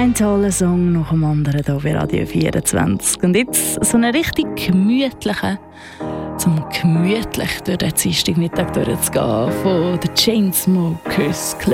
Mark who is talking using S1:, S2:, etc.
S1: Ein toller Song nach dem anderen hier bei Radio 24. Und jetzt so einen richtig gemütlichen, zum gemütlich durch den Dienstagmittag durchzugehen, von den Chainsmokers,